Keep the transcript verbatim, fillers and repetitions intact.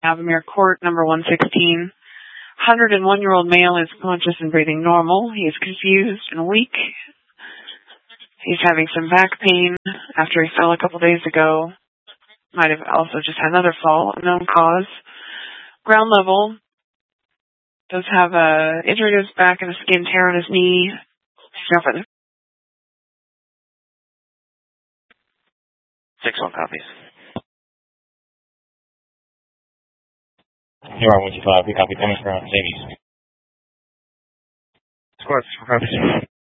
Avamere Court, number one sixteen. one hundred one-year-old male is conscious and breathing normal. He is confused and weak. He's having some back pain after he fell a couple days ago. Might have also just had another fall, unknown cause. Ground level. Does have a injury to his back and a skin tear on his knee. Six one copies. You are one two five. We copy coming from Davies. Squad, six one copies.